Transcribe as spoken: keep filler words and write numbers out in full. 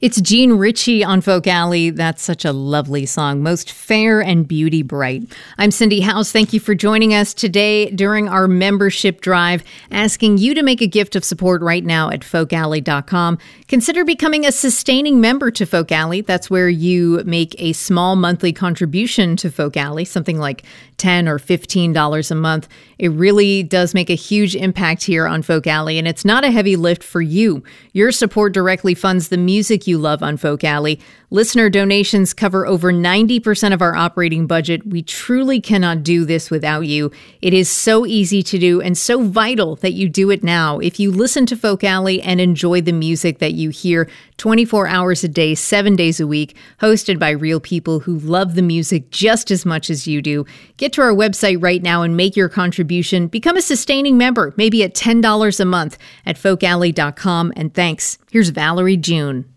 It's Jean Ritchie on Folk Alley. That's such a lovely song. Most fair and beauty bright. I'm Cindy House. Thank you for joining us today during our membership drive, asking you to make a gift of support right now at folk alley dot com. Consider becoming a sustaining member to Folk Alley. That's where you make a small monthly contribution to Folk Alley, something like ten dollars or fifteen dollars a month. It really does make a huge impact here on Folk Alley, and it's not a heavy lift for you. Your support directly funds the music you love on Folk Alley. Listener donations cover over ninety percent of our operating budget. We truly cannot do this without you. It is so easy to do and so vital that you do it now. If you listen to Folk Alley and enjoy the music that you hear twenty-four hours a day, seven days a week, hosted by real people who love the music just as much as you do, get to our website right now and make your contribution. Become a sustaining member, maybe at ten dollars a month at folk alley dot com. And thanks. Here's Valerie June.